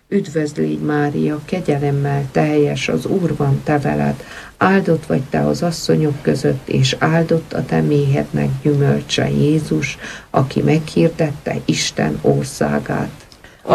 Üdvözl légy, Mária, kegyelemmel teljes, az Úr van te veled, áldott vagy te az asszonyok között, és áldott a te méhednek gyümölcse, Jézus, aki meghirdette Isten országát.